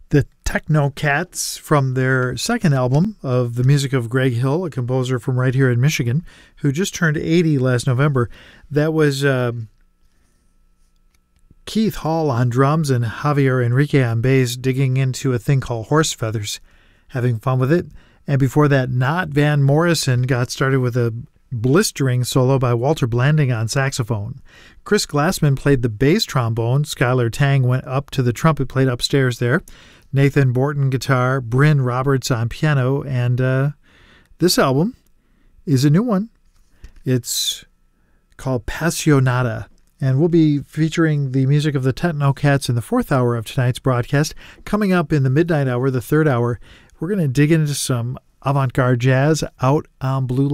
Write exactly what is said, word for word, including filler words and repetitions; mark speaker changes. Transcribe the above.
Speaker 1: The Techno Cats from their second album of the music of Greg Hill, a composer from right here in Michigan, who just turned eighty last November. That was uh, Keith Hall on drums and Javier Enrique on bass, digging into a thing called Horse Feathers, having fun with it. And before that, Not Van Morrison got started with a blistering solo by Walter Blanding on saxophone. Chris Glassman played the bass trombone. Skylar Tang went up to the trumpet, played upstairs there. Nathan Borton guitar, Bryn Roberts on piano, and uh, this album is a new one. It's called Passionata, and we'll be featuring the music of the Techno Cats in the fourth hour of tonight's broadcast. Coming up in the midnight hour, the third hour, we're going to dig into some avant-garde jazz out on Blue